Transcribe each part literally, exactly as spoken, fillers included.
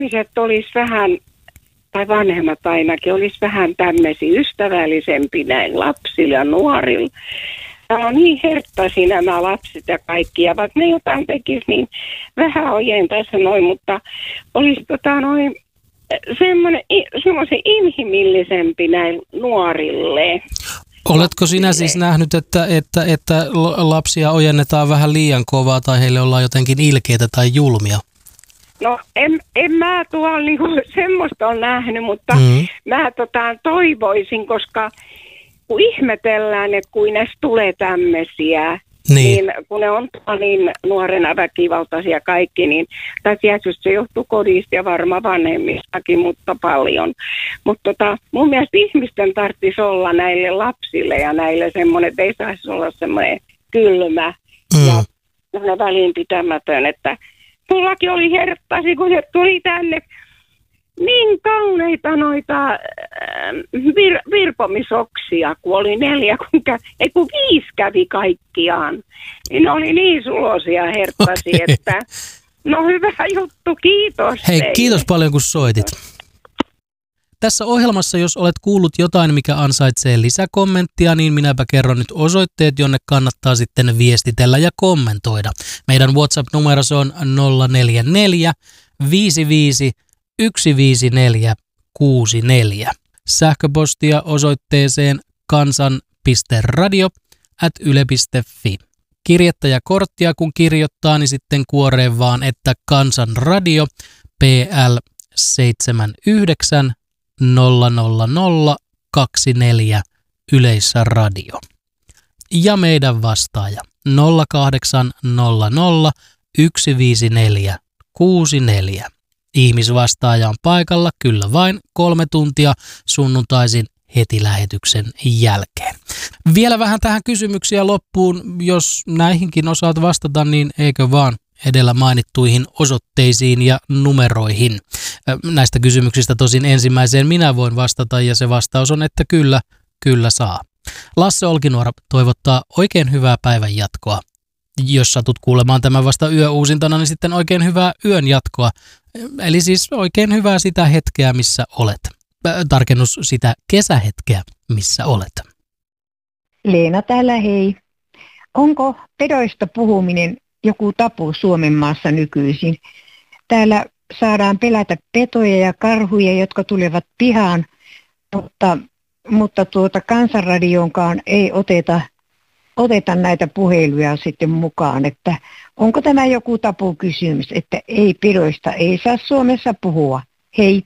ihmiset olisi vähän, tai vanhemmat ainakin, olisi vähän tämmöisiä ystävällisempi näin lapsilla ja nuorilla. Tämä on niin herttaisia nämä lapset ja kaikki, ja vaikka ne jotain tekisi, niin vähän ojen tässä noin, mutta olisi tota noin semmoisen inhimillisempi näin nuorille. Oletko sinä siis nähnyt, että, että, että lapsia ojennetaan vähän liian kovaa tai heille ollaan jotenkin ilkeitä tai julmia? No en, en mä tuolla niinku semmoista ole nähnyt, mutta mm. mä tota, toivoisin, koska kun ihmetellään, että kuin näistä tulee tämmöisiä, niin. niin kun ne on niin nuorena väkivaltaisia kaikki, niin tai tietysti se johtuu kodista ja varmaan vanhemmistakin, mutta paljon. Mutta tota, mun mielestä ihmisten tarvitsisi olla näille lapsille ja näille semmoinen, että ei saisi olla semmoinen kylmä mm. ja semmoinen välinpitämätön, että mullakin oli herttasi, kun se tuli tänne niin kauneita noita vir- virpomisoksia, kun oli neljä, kun kä- ei kun viisi kävi kaikkiaan. Niin ne oli niin sulosia herttasi, okay. Että no hyvä juttu, kiitos. Hei, teille. Kiitos paljon kun soitit. Tässä ohjelmassa, jos olet kuullut jotain, mikä ansaitsee lisäkommenttia, niin minäpä kerron nyt osoitteet, jonne kannattaa sitten viestitellä ja kommentoida. Meidän WhatsApp-numero on nolla neljä neljä viisi viisi yksi viisi neljä kuusi neljä. Sähköpostia osoitteeseen kansan piste radio ät yle piste fi. Kirjettäjäkorttia kun kirjoittaa, niin sitten kuoreen vaan, että Kansan radio P L seitsemän yhdeksän nolla nolla nolla kaksi neljä Yleisradio. Ja meidän vastaaja nolla kahdeksan nolla nolla yksi viisi neljä kuusi neljä. Ihmisvastaaja on paikalla kyllä vain kolme tuntia sunnuntaisin heti lähetyksen jälkeen. Vielä vähän tähän kysymyksiä loppuun. Jos näihinkin osaat vastata, niin eikö vaan edellä mainittuihin osoitteisiin ja numeroihin. Näistä kysymyksistä tosin ensimmäiseen minä voin vastata ja se vastaus on, että kyllä, kyllä saa. Lasse Olkinuora toivottaa oikein hyvää päivän jatkoa. Jos satut kuulemaan tämän vasta yöuusintana, niin sitten oikein hyvää yön jatkoa. Eli siis oikein hyvää sitä hetkeä, missä olet. Tarkennus sitä kesähetkeä, missä olet. Leena täällä, hei. Onko pedoista puhuminen joku tabu Suomen maassa nykyisin? Täällä saadaan pelätä petoja ja karhuja, jotka tulevat pihaan, mutta, mutta tuota Kansanradionkaan ei oteta, oteta näitä puheluja sitten mukaan. Että onko tämä joku tabukysymys, että ei pedoista ei saa Suomessa puhua? Hei.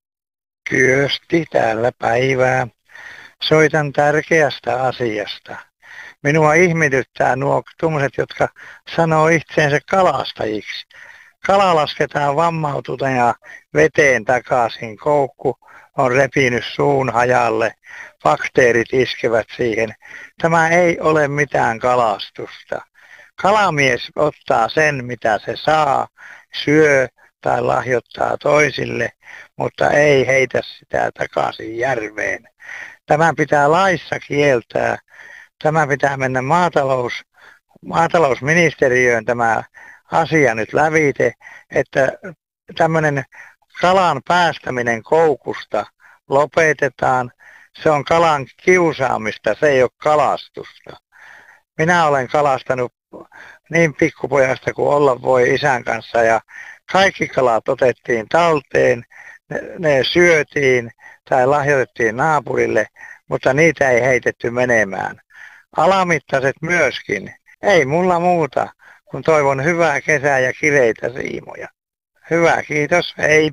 Kyösti täällä päivää. Soitan tärkeästä asiasta. Minua ihmetyttää nuo tuommoiset, jotka sanoo itseensä kalastajiksi. Kala lasketaan vammautuneena veteen takaisin. Koukku on repinyt suun hajalle. Bakteerit iskevät siihen. Tämä ei ole mitään kalastusta. Kalamies ottaa sen, mitä se saa, syö tai lahjoittaa toisille, mutta ei heitä sitä takaisin järveen. Tämä pitää laissa kieltää. Tämä pitää mennä maatalous, maatalousministeriöön tämä asia nyt lävite, että tämmöinen kalan päästäminen koukusta lopetetaan. Se on kalan kiusaamista, se ei ole kalastusta. Minä olen kalastanut niin pikkupojasta kuin olla voi isän kanssa ja kaikki kalat otettiin talteen, ne, ne syötiin tai lahjoitettiin naapurille, mutta niitä ei heitetty menemään. Alamittaiset myöskin. Ei mulla muuta, kun toivon hyvää kesää ja kireitä siimoja. Hyvä, kiitos, hei.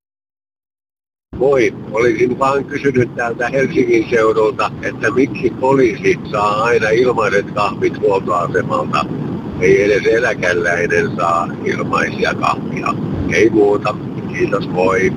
Moi, olisin vaan kysynyt täältä Helsingin seudulta, että miksi poliisi saa aina ilmaiset kahvit huoltoasemalta. Ei edes eläkeläinen saa ilmaisia kahvia. Ei muuta, kiitos, moi.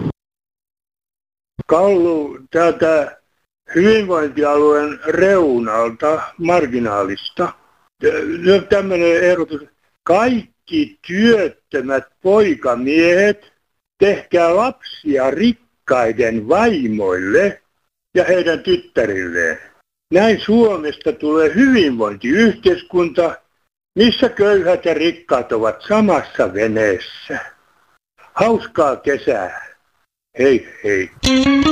Kallu täältä hyvinvointialueen reunalta, marginaalista. Nyt tämmöinen ehdotus. Kaikki työttömät poikamiehet, tehkää lapsia rikkaiden vaimoille ja heidän tyttärilleen. Näin Suomesta tulee hyvinvointiyhteiskunta, missä köyhät ja rikkaat ovat samassa veneessä. Hauskaa kesää. Hei hei.